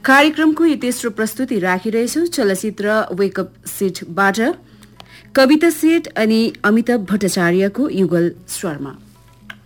कार्यक्रमको यो तेस्रो प्रस्तुति राखिरहेछौं चलचित्र वेकअप सिटबाट कविता सेठ अनि अमिताभ भट्टाचार्यको युगल स्वरमा।